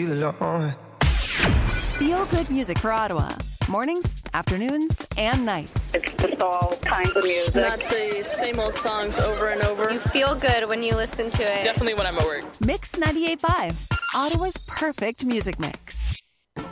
alone. Feel good music for Ottawa. Mornings, afternoons, and nights. It's just all kinds of music. Not the same old songs over and over. You feel good when you listen to it. Definitely when I'm at work. Mix 98.5, Ottawa's perfect music mix.